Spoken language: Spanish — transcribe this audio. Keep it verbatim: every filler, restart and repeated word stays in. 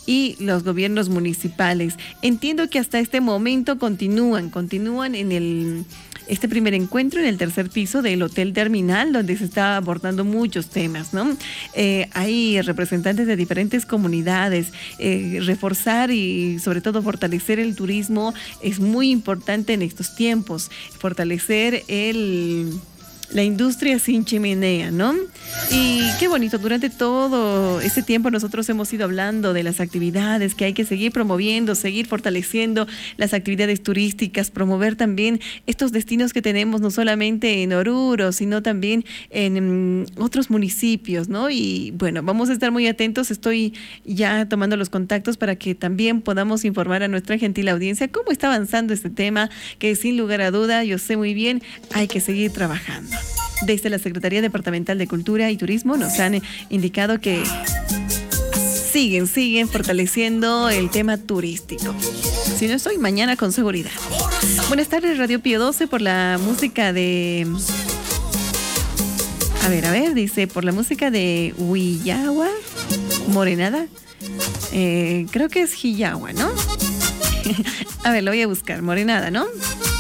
y los gobiernos municipales. Entiendo que hasta este momento continúan, continúan en el... este primer encuentro en el tercer piso del Hotel Terminal, donde se está abordando muchos temas, ¿no? Eh, hay representantes de diferentes comunidades. Eh, reforzar y sobre todo fortalecer el turismo es muy importante en estos tiempos. Fortalecer el... la industria sin chimenea, ¿no? Y qué bonito, durante todo ese tiempo nosotros hemos ido hablando de las actividades que hay que seguir promoviendo, seguir fortaleciendo las actividades turísticas, promover también estos destinos que tenemos no solamente en Oruro, sino también en, en otros municipios, ¿no? Y bueno, vamos a estar muy atentos, estoy ya tomando los contactos para que también podamos informar a nuestra gentil audiencia cómo está avanzando este tema, que sin lugar a duda, yo sé muy bien, hay que seguir trabajando. Desde la Secretaría Departamental de Cultura y Turismo nos han indicado que siguen, siguen fortaleciendo el tema turístico. Si no estoy, mañana con seguridad. Buenas tardes, Radio Pío doce, por la música de... A ver, a ver, dice, por la música de Huillagua, Morenada. Eh, creo que es Hillagua, ¿no? A ver, lo voy a buscar, Morenada, ¿no?